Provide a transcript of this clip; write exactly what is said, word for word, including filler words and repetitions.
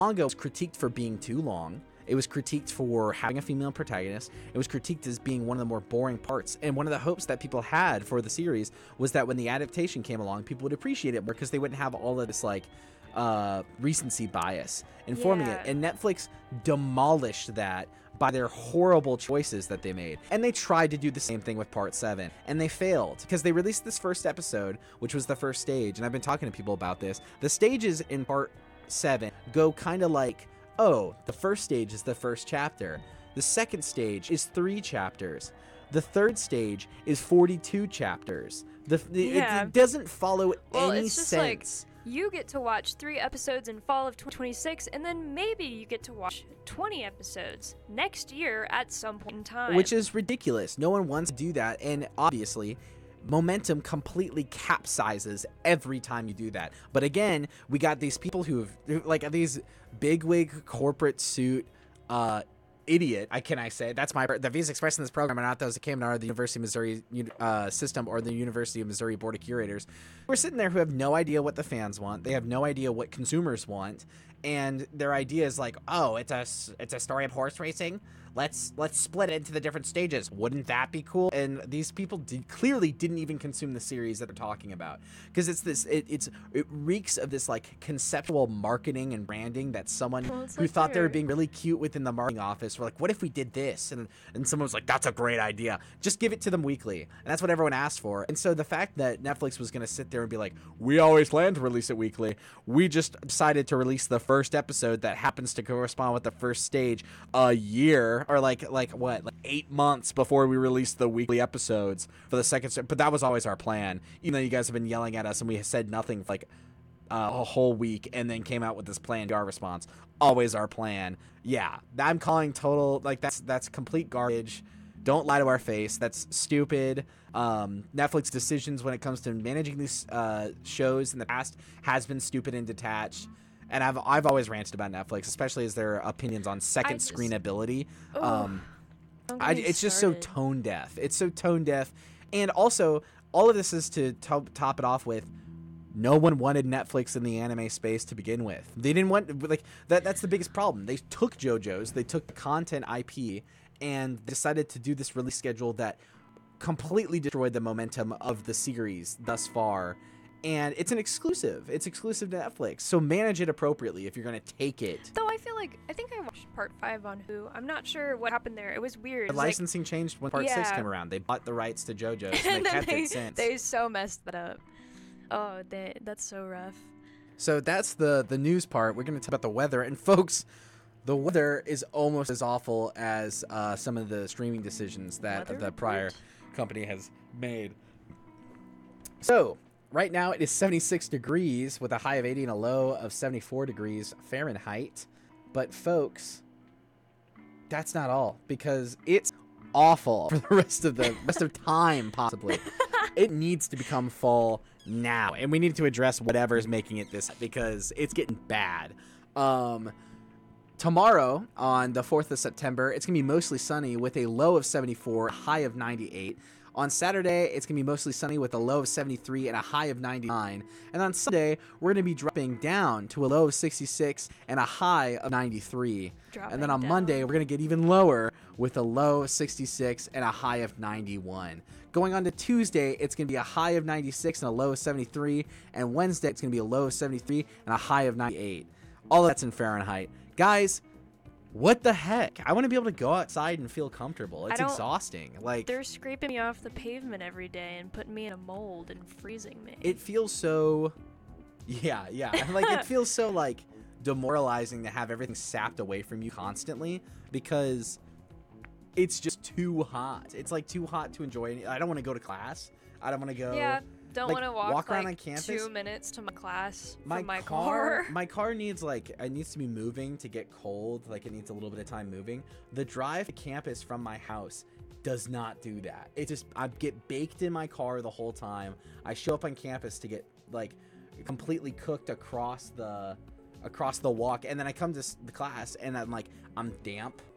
manga was critiqued for being too long. It was critiqued for having a female protagonist. It was critiqued as being one of the more boring parts. And one of the hopes that people had for the series was that when the adaptation came along, people would appreciate it more because they wouldn't have all of this like uh, recency bias informing Yeah. it. And Netflix demolished that by their horrible choices that they made. And they tried to do the same thing with part seven, and they failed because they released this first episode, which was the first stage. And I've been talking to people about this. The stages in part seven go kind of like, oh, the first stage is the first chapter. The second stage is three chapters. The third stage is forty-two chapters. The, the Yeah. it, it doesn't follow Well, any it's just sense. like you get to watch three episodes in fall of twenty twenty-six, and then maybe you get to watch twenty episodes next year at some point in time. Which is ridiculous. No one wants to do that, and obviously momentum completely capsizes every time you do that. But again, we got these people who have like these bigwig corporate suit uh idiot, I can I say that's my the views expressed in this program are not those that came out of the University of Missouri uh, system or the University of Missouri Board of Curators. We're sitting there who have no idea what the fans want. They have no idea what consumers want, and their idea is like, oh, it's a it's a story of horse racing. Let's let's split it into the different stages. Wouldn't that be cool? And these people did, clearly didn't even consume the series that they're talking about, because it's this it, it's it reeks of this like conceptual marketing and branding that someone Well, it's who like thought they were they're- being really cute within the marketing office were like, what if we did this? And and someone was like, that's a great idea. Just give it to them weekly. And that's what everyone asked for. And so the fact that Netflix was going to sit there and be like, we always planned to release it weekly. We just decided to release the first episode that happens to correspond with the first stage a year, or like like what, like eight months before we released the weekly episodes for the second. But that was always our plan. Even though you guys have been yelling at us and we said nothing for like Uh, a whole week and then came out with this plan to our response. Always our plan. Yeah, I'm calling total, like that's that's complete garbage. Don't lie to our face. That's stupid. Um, Netflix decisions when it comes to managing these uh, shows in the past has been stupid and detached. And I've I've always ranted about Netflix, especially as their opinions on second just- screen ability. Ugh. Um, Don't get I, me it's just so started. tone deaf. It's so tone deaf. And also, all of this is to top, top it off with, no one wanted Netflix in the anime space to begin with. They didn't want, like, that. That's the biggest problem. They took JoJo's, they took the content I P, and decided to do this release schedule that completely destroyed the momentum of the series thus far. And it's an exclusive. It's exclusive to Netflix. So manage it appropriately if you're going to take it. Though I feel like I think I watched part five on Hulu. I'm not sure what happened there. It was weird. The It was like- licensing changed when Part six Yeah. came around. They bought the rights to JoJo's, and, and they then kept they, it since. they so messed that up. Oh, they, that's so rough. So that's the the news part. We're going to talk about the weather. And folks, the weather is almost as awful as uh, some of the streaming decisions that Weather the prior report? company has made. So right now it is seventy-six degrees with a high of eighty and a low of seventy-four degrees Fahrenheit. But folks, that's not all, because it's awful for the rest of the rest of time, possibly. It needs to become fall now, and we need to address whatever is making it this, because it's getting bad. Um, tomorrow, on the fourth of September, it's going to be mostly sunny with a low of seventy-four, a high of ninety-eight. On Saturday, it's going to be mostly sunny with a low of seventy-three and a high of ninety-nine. And on Sunday, we're going to be dropping down to a low of sixty-six and a high of ninety-three. Dropping And then on down. Monday, we're going to get even lower with a low of sixty-six and a high of ninety-one. Going on to Tuesday, it's going to be a high of ninety-six and a low of seventy-three. And Wednesday, it's going to be a low of seventy-three and a high of ninety-eight. All that's in Fahrenheit. Guys, what the heck? I want to be able to go outside and feel comfortable. It's don't- exhausting. Like, They're scraping me off the pavement every day and putting me in a mold and freezing me. it feels so, yeah, yeah. Like, it feels so, like, demoralizing to have everything sapped away from you constantly, because it's just too hot. It's, like, too hot to enjoy any. I don't want to go to class. I don't want to go. yeah, don't like, want to walk, walk around like on campus. two minutes to my class My, from my car, car. my car needs like it needs to be moving to get cold. Like, it needs a little bit of time moving. The drive to campus from my house does not do that. It just, I get baked in my car the whole time. I show up on campus to get like completely cooked across the across the walk, and then I come to s- the class and I'm like, I'm damp.